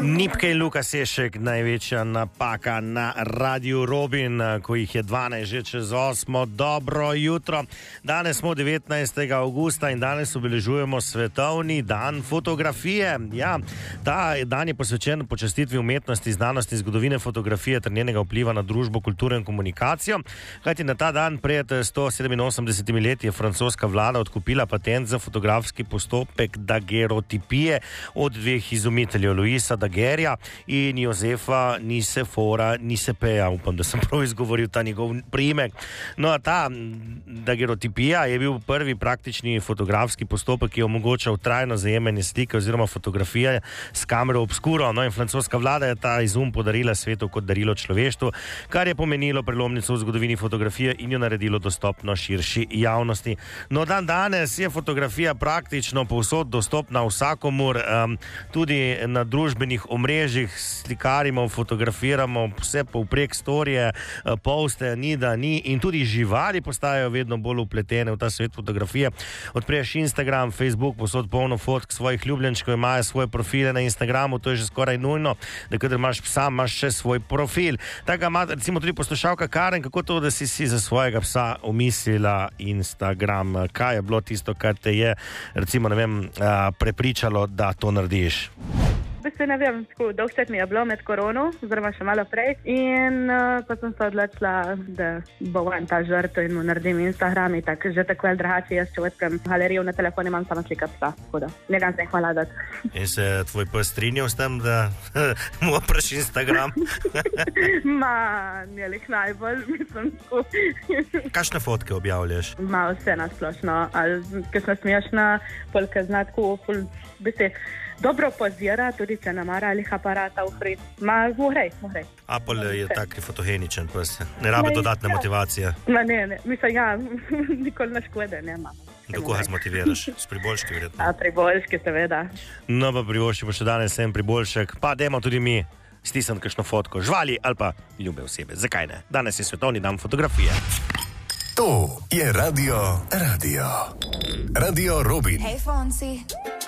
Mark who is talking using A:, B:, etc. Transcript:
A: Nipke in Luka Sešek, največja napaka na Radiu Robin, ko jih je 12 že čez 8. Dobro jutro. Danes smo 19. augusta in danes obeležujemo Svetovni dan fotografije. Ja, ta dan je posvečen počastitvi umetnosti, znanosti, zgodovine fotografije ter njenega vpliva na družbo, kulturo in komunikacijo. Kajti na ta dan pred 187 leti je francoska vlada odkupila patent za fotografski postopek dagerotipije od dveh izumiteljev, Louisa Daguerreja in Josefa Nicepeja. Upam, da sem prav izgovoril ta njegov priimek. No, ta dagerotipija je bil prvi praktični fotografski postopek, ki je omogočal trajno zajemanje slike oziroma fotografije s kamero obskuro. No, in francoska vlada je ta izum podarila svetu kot darilo človeštvu, kar je pomenilo prelomnico v zgodovini fotografije in jo naredilo dostopno širši javnosti. No, danes je fotografija praktično povsod dostopna vsakomur, tudi na družbenih omrežjih slikarimo, fotografiramo vse povprek storije, poste, ni da ni, in tudi živali postajajo vedno bolj vpletene v ta svet fotografije. Odpreš Instagram, Facebook, posod polno fotk svojih ljubljenčkov, imajo svoje profile na Instagramu, to je že skoraj nujno, da kadar imaš psa, imaš še svoj profil. Tako ima recimo tudi poslušalka Karen, kako to, da si za svojega psa omislila Instagram? Kaj je bilo tisto, kar te je recimo, ne vem, prepričalo, da to narediš?
B: Ne vem, tako dolg čas mi je bilo med korono, oziroma še malo prej, in pa sem se odločila, da bo on ta žrtev in mu naredim Instagram, in tako že tako ali drugače, jaz če odprem galerijo na telefonu, imam samo slika psa, tako da nekaj se hvala dati.
A: In se tvoj pes strinjal s tem, da mu opraš Instagram?
B: Njelih najbolj, mislim, tako.
A: Kakšne fotke objavljaš?
B: Vse nasplošno, ali kakšna smešna, polka znatko, bi se dobro pozira, tudi če namara ali aparata vpred. Mohrej.
A: Apple je tak fotogeničen pes, ne rabi dodatne motivacije.
B: Ne, mislim, ja, nikoli ne škode, nema.
A: Kako ga zmotiviraš? S priboljški vredno?
B: Priboljški, seveda.
A: No, pa priboljški bo še danes en priboljšek, pa dajmo tudi mi stisniti kakšno fotko živali ali pa ljube osebe. Zakaj ne? Danes je Svetovni dan fotografije.
C: To je Radio Robin.
D: Hey, Fonsi.